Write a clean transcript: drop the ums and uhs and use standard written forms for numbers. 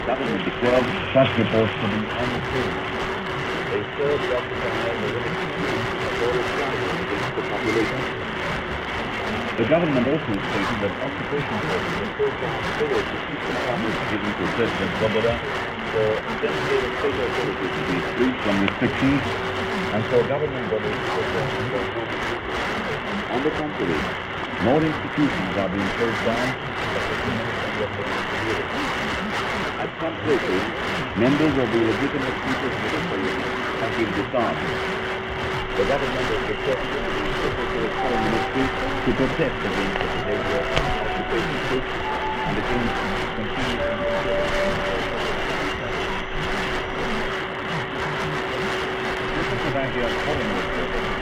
Government declared such reports to be untrue. They serve the occupying the against the population. The government also stated that occupation forces were called down forward to keep the powers given to President Svoboda for designated state authorities to be freed from restrictions and for government bodies to protect their norms. On the contrary, more institutions are being closed down. At some places, members of the legitimate people's military have been disarmed. The government has requested the Secretary of Foreign Ministry to protest against the behavior of occupation troops and against continued interference. Czechoslovakia's foreign